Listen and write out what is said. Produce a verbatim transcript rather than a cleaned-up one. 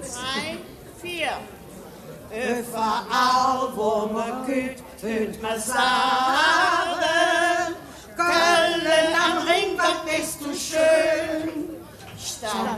drei, vier. Überall, wo man geht, hört man sagen, Köln am Ring, was bist du schön. Statt